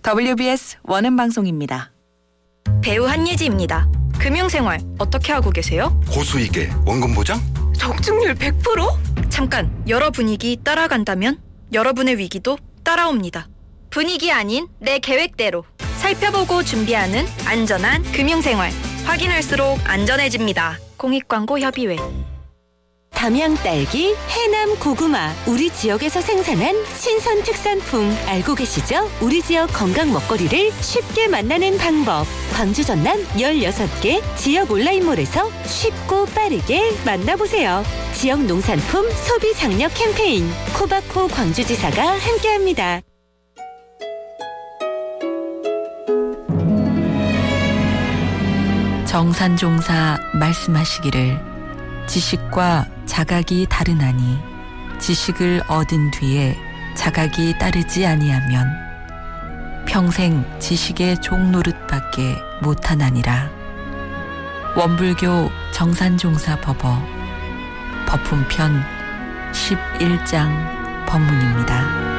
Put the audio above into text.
WBS 원음방송입니다. 배우 한예지입니다. 금융생활 어떻게 하고 계세요? 고수익에 원금 보장? 적중률 100%? 잠깐, 여러 분위기 따라간다면 여러분의 위기도 따라옵니다. 분위기 아닌 내 계획대로 살펴보고 준비하는 안전한 금융생활. 확인할수록 안전해집니다. 공익광고협의회. 담양 딸기, 해남 고구마, 우리 지역에서 생산한 신선 특산품 알고 계시죠? 우리 지역 건강 먹거리를 쉽게 만나는 방법. 광주 전남 16개 지역 온라인몰에서 쉽고 빠르게 만나보세요. 지역 농산품 소비 장려 캠페인 코바코 광주지사가 함께합니다. 정산종사 말씀하시기를 지식과 자각이 다르나니 지식을 얻은 뒤에 자각이 따르지 아니하면 평생 지식의 종노릇밖에 못하나니라. 원불교 정산종사 법어 법훈편 11장 법문입니다.